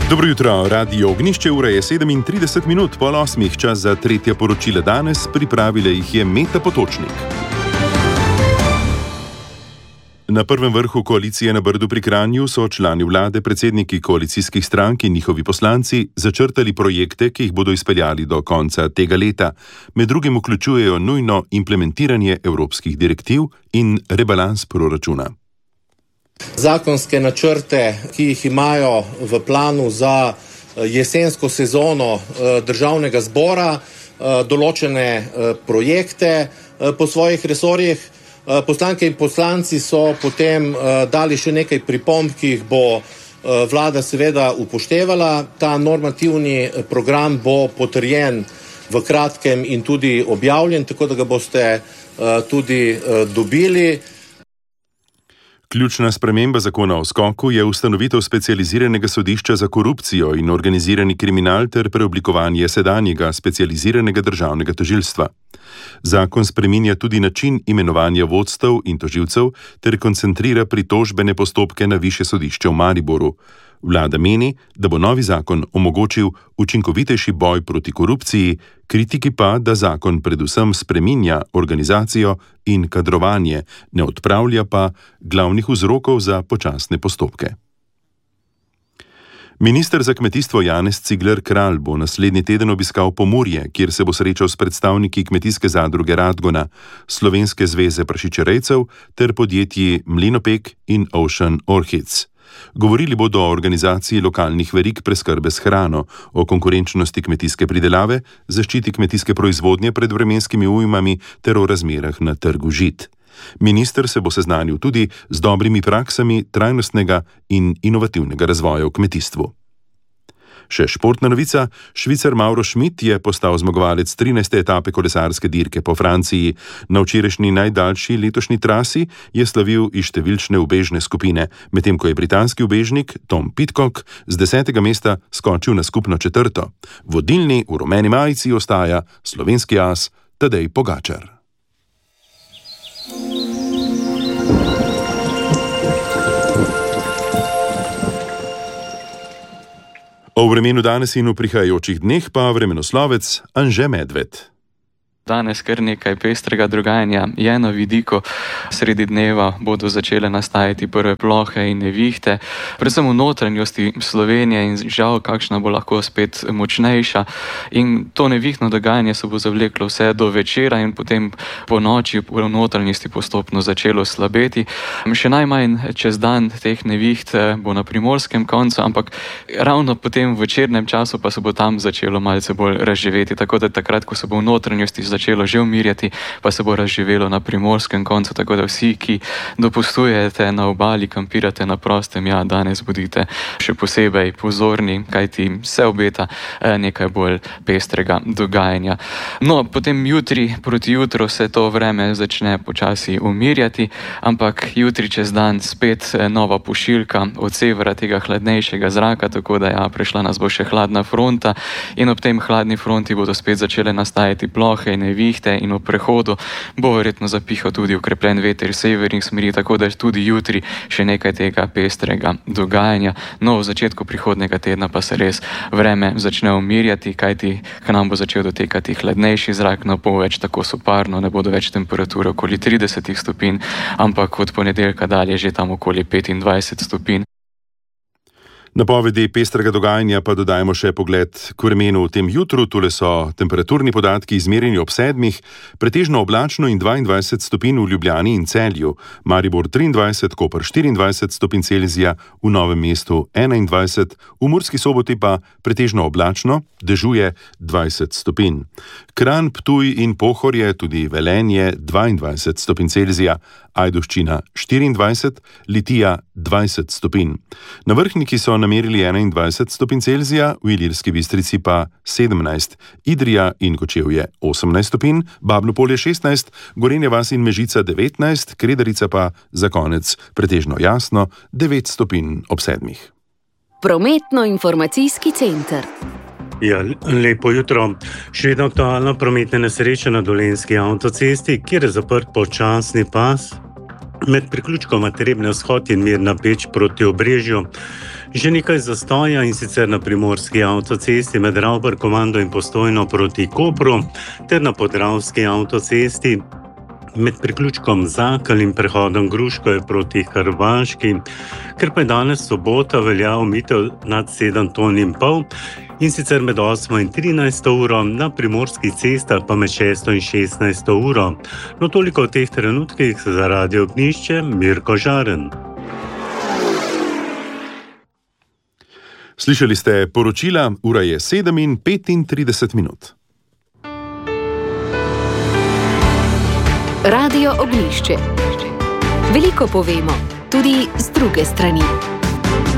Dobro jutro, Radio Ognjišče, ura je 37 minut po 8, čas za tretje poročilo danes, pripravile jih je Meta Potočnik. Na prvem vrhu koalicije na Brdu pri Kranju so člani vlade, predsedniki koalicijskih strank in njihovi poslanci začrtali projekte, ki jih bodo izpeljali do konca tega leta. Med drugim vključujejo nujno implementiranje evropskih direktiv in rebalans proračuna. Zakonske načrte, ki jih imajo v planu za jesensko sezono državnega zbora, določene projekte po svojih resorjih. Poslanke in poslanci so potem dali še nekaj pripomb, ki jih bo vlada seveda upoštevala. Ta normativni program bo potrjen v kratkem in tudi objavljen, tako da ga boste tudi dobili. Ključna sprememba zakona o skoku je ustanovitev specializiranega sodišča za korupcijo in organizirani kriminal ter preoblikovanje sedanjega specializiranega državnega tožilstva. Zakon spreminja tudi način imenovanja vodstev in tožilcev ter koncentrira pritožbene postopke na Višje sodišče v Mariboru. Vlada meni, da bo novi zakon omogočil učinkovitejši boj proti korupciji, kritiki pa, da zakon predvsem spreminja organizacijo in kadrovanje, ne odpravlja pa glavnih vzrokov za počasne postopke. Minister za kmetijstvo Janez Cigler Kralj bo naslednji teden obiskal Pomurje, kjer se bo srečal s predstavniki kmetijske zadruge Radgona, Slovenske zveze prašičerejcev ter podjetji Mlinopek in Ocean Orchids. Govorili bodo o organizaciji lokalnih verig preskrbe s hrano, o konkurenčnosti kmetijske pridelave, zaščiti kmetijske proizvodnje pred vremenskimi ujmami ter o razmerah na trgu žit. Minister se bo seznanil tudi z dobrimi praksami trajnostnega in inovativnega razvoja v kmetijstvu. Še športna novica, Švicar Mauro Schmidt je postal zmagovalec 13. etape kolesarske dirke po Franciji. Na včerajšnji najdaljši letošnji trasi je slavil iz številčne ubežne skupine, medtem ko je britanski ubežnik Tom Pidcock z 10. mesta skočil na skupno 4. Vodilni v rumeni majici ostaja slovenski as Tadej Pogačar. O vremenu danes in v prihajajočih dneh pa vremenoslovec Anže Medved. Danes kar nekaj pestrega dogajanja je na vidiku. Sredi dneva bodo začele nastajati prve plohe in nevihte, predvsem v notranjosti Slovenije in žal kakšna bo lahko spet močnejša. In to nevihtno dogajanje se bo zavleklo vse do večera in potem po noči v notranjosti postopno začelo slabeti. Še najmanj čez dan teh neviht bo na primorskem koncu, ampak ravno potem v večernem času pa se bo tam začelo malce bolj razživeti, tako da takrat, ko se bo v notranjosti začelo že umirjati, pa se bo razživelo na primorskem koncu, tako da vsi, ki dopustujete na obali, kampirate na prostem, ja, danes bodite še posebej pozorni, kajti se obeta nekaj bolj pestrega dogajanja. No, potem jutri proti jutru se to vreme začne počasi umirjati, ampak jutri čez dan spet nova pošiljka od severa tega hladnejšega zraka, tako da ja, prešla nas bo še hladna fronta in ob tem hladni fronti bodo spet začele nastajati plohe in nevihte in v prehodu bo verjetno zapihal tudi okrepljen veter severnih smeri, tako da tudi jutri še nekaj tega pestrega dogajanja. No, v začetku prihodnega tedna pa se res vreme začne umirjati, kajti k nam bo začel dotekati hladnejši zrak, no bo več tako soparno, ne bodo več temperature okoli 30 stopinj, ampak od ponedeljka dalje že tam okoli 25 stopinj. Napovedi pestrega dogajanja pa dodajmo še pogled k vremenu v tem jutru. Tule so temperaturni podatki izmerjeni ob 7, pretežno oblačno in 22 stopinj v Ljubljani in Celju, Maribor 23, Koper 24 stopinj Celzija, v Novem mestu 21, v Murski Soboti pa pretežno oblačno, dežuje 20 stopinj. Kranj, Ptuj in Pohorje, tudi Velenje 22 stopinj Celzija, Ajdovščina 24, Litija 20 stopinj. Na Vrhniki so namerili 21 stopinj Celzija, v Ilirski Bistrici pa 17, Idrija in Kočevje 18 stopinj, Babno Polje 16, Gorenja vas in Mežica 19, Kredarica pa za konec pretežno jasno 9 stopinj ob 7. Prometno-informacijski center. Ja, lepo jutro. Še vedno aktualna prometna nesreča na Dolenjski avtocesti, kjer je zaprt počasni pas med priključkoma Trebnje vzhod in Mirna Peč proti Obrežju. Že nekaj zastoja, in sicer na primorski avtocesti med Ravbar-Komando in Postojno proti Kopru ter na podravski avtocesti med priključkom Zakal in prehodom Gruško proti Hrvaški. Ker pa je danes sobota, velja omejitev nad 7,5 ton, in sicer med 8 in 13 uro, na primorskih cestah pa med 6 in 16 uro. No, toliko v teh trenutkih za Radio Ognjišče, Mirko Žaren. Slišali ste poročila, ura je 7:35. Radio Ognjišče. Veliko povemo, tudi z druge strani.